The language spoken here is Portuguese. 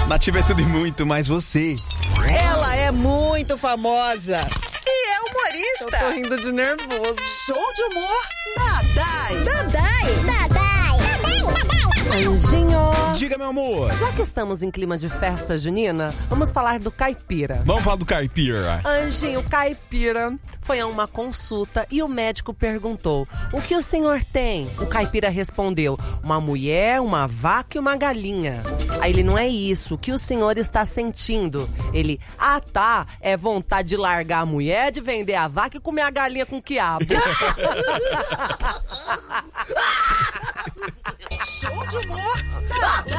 Nativa é tudo e muito mais você. Ela é muito famosa e é humorista. Eu tô rindo de nervoso. Show de humor da Dai. Anjinho. Diga, meu amor. Já que estamos em clima de festa junina, vamos falar do caipira. Vamos falar do caipira. Anjinho, caipira foi a uma consulta e o médico perguntou: o que o senhor tem? O caipira respondeu: uma mulher, uma vaca e uma galinha. Aí ele: não é isso, o que o senhor está sentindo? Ele: ah tá, é vontade de largar a mulher, de vender a vaca e comer a galinha com quiabo. Show de humor da